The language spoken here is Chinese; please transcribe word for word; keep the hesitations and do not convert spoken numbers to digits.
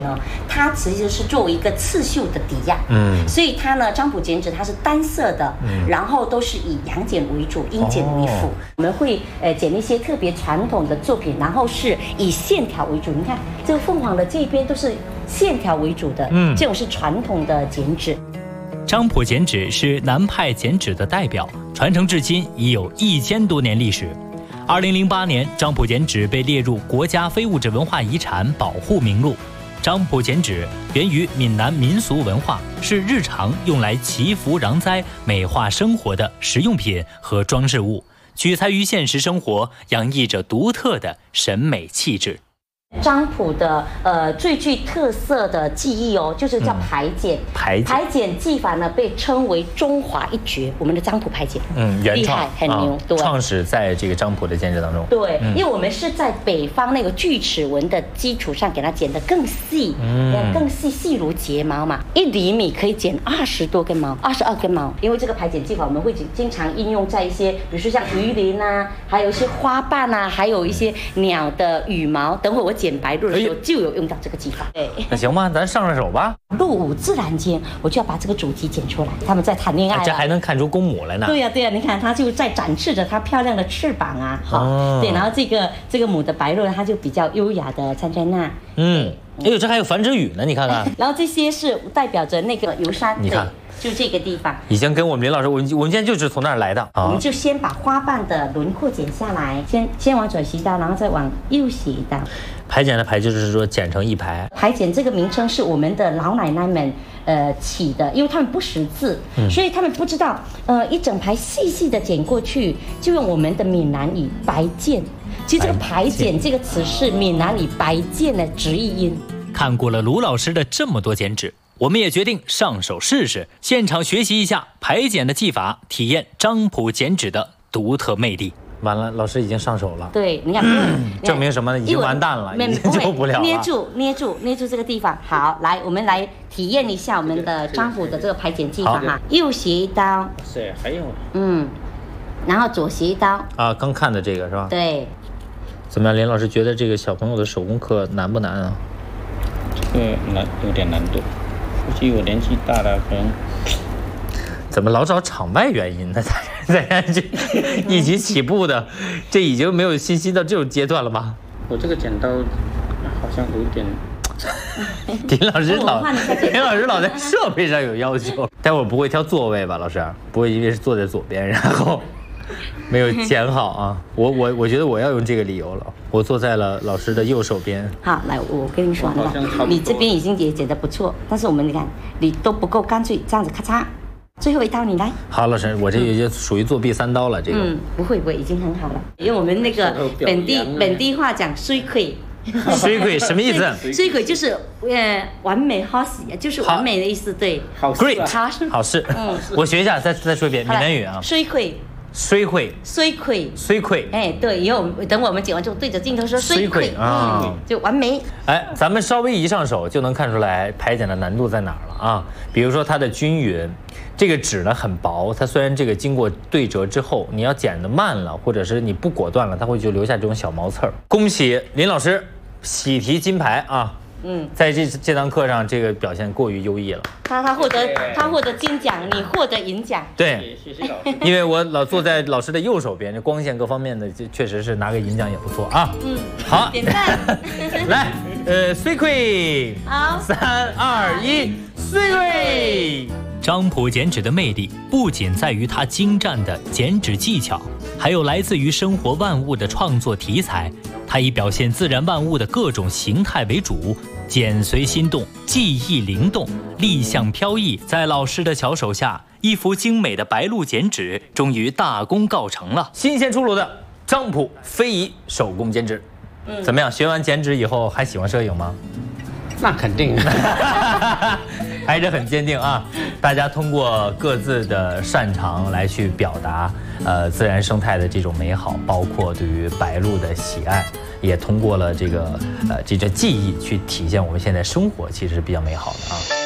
它其实是作为一个刺绣的底样，嗯，所以它呢，张普剪纸它是单色的，嗯，然后都是以阳剪为主，阴剪为辅。哦、我们会呃剪一些特别传统的作品，然后是以线条为主。你看这个凤凰的这边都是线条为主的，嗯，这种是传统的剪纸。 张普剪纸是南派剪纸的代表，传承至今已有一千多年历史。二零零八年，张普剪纸被列入国家非物质文化遗产保护名录。张普剪纸源于闽南民俗文化，是日常用来祈福攘灾、美化生活的实用品和装饰物，取材于现实生活，洋溢着独特的审美气质。 张普的呃最具特色的技艺哦，就是叫排剪。嗯、排剪排剪技法呢，被称为中华一绝。我们的张普排剪， 嗯，原创， 厉害，很牛。啊、对， 创始在这个张普的剪纸当中。 对，嗯、因为我们是在北方那个锯齿纹的基础上，给它剪得更细，嗯，更细，细如睫毛嘛。一厘米可以剪二十多根毛，二十二根毛。因为这个排剪技法，我们会经常应用在一些，比如说像鱼鳞啊，还有一些花瓣啊，还有一些鸟的羽毛。等会我剪白鹭的时候就有用到这个技法。对， 那行吧，咱上上手吧。 入伍自然间，我就要把这个主题剪出来。他们在谈恋爱、啊， 这还能看出公母来呢。 对呀、啊、对呀、啊，你看它就在展示着它漂亮的翅膀啊，好、哦，对，然后这个这个母的白鹭它就比较优雅的站在那。 嗯，哎呦，这还有繁殖羽呢，你看看。 然后这些是代表着那个游山， 你看。 就这个地方， 已经跟我们林老师，我们我们今天就是从那儿来的。 啊、我们就先把花瓣的轮廓剪下来，先先往左斜一刀，然后再往右斜一刀。 排剪的排就是说剪成一排。 排剪这个名称是我们的老奶奶们呃起的，因为他们不识字，嗯、所以他们不知道呃一整排细细的剪过去，就用我们的闽南语白剪。其实这个排剪这个词是闽南语白剪的直译音。 看过了卢老师的这么多剪纸，我们也决定上手试试，现场学习一下排剪的技法，体验张普剪纸的独特魅力。完了，老师已经上手了。 对，你看， 嗯、证明什么呢？已经完蛋了，已经救不了了。 捏住，捏住，捏住这个地方。好，来，我们来体验一下我们的张普的这个排剪技法哈。右斜一刀。 是，还有。 嗯，然后左斜一刀。 啊，刚看的这个是吧？ 对。 怎么样，林老师觉得这个小朋友的手工课难不难啊？ 这个难，有点难度。估计我年纪大了，可能怎么老找场外原因呢？在在这一起起步的，这已经没有信心到这种阶段了吗？ 我这个剪刀好像有点。 林老师老林老师老在设备上有要求，待会儿不会挑座位吧？老师不会因为是坐在左边，然后没有剪好啊？我我我觉得我要用这个理由了。我坐在了老师的右手边。 好，来，我跟你说，你这边已经也剪得不错，但是我们你看，你都不够干脆，这样子咔嚓，最后一刀你来。 好，老师，我这也就属于作弊三刀了，这个。 嗯，不会不会，已经很好了。因为我们那个本地本地话讲水亏。 水鬼什么意思？ 水鬼就是呃完美好事，就是完美的意思。对， 好 ，great， 好事， 好事。嗯，我学一下，再再说一遍闽南语啊。 水亏。 水亏， 水亏， 水亏， 哎，对，以后等我们剪完之后对着镜头说水亏啊、嗯，就完美。 哎，咱们稍微一上手就能看出来排剪的难度在哪儿了啊。比如说它的均匀，这个纸呢很薄，它虽然这个经过对折之后，你要剪得慢了，或者是你不果断了，它会就留下这种小毛刺儿。恭喜林老师喜提金牌啊！嗯，在这这堂课上，这个表现过于优异了。 他他获得他获得金奖，你获得银奖。 对，谢谢老师。因为我老坐在老师的右手边，这光线各方面的，这确实是拿个银奖也不错啊。嗯，好， 点赞。 来，呃，水亏。 好， 三二一，水亏。张普剪纸的魅力不仅在于它精湛的剪纸技巧，还有来自于生活万物的创作题材。它以表现自然万物的各种形态为主，剪随心动，技艺灵动，立象飘逸。在老师的巧手下，一幅精美的白鹭剪纸终于大功告成了。新鲜出炉的张普非遗手工剪纸，嗯，怎么样？学完剪纸以后还喜欢摄影吗？ 那肯定， 还是很坚定啊！大家通过各自的擅长来去表达，呃，自然生态的这种美好，包括对于白鹭的喜爱，也通过了这个呃这个技艺去体现我们现在生活其实是比较美好的啊。